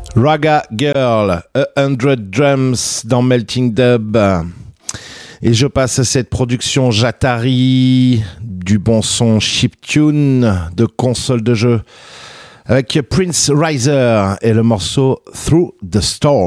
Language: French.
Raga Girl, 100 Drums dans Melting Dub. Et je passe à cette production Jatari, du bon son chiptune de console de jeu, avec Prince Riser et le morceau Through the Storm.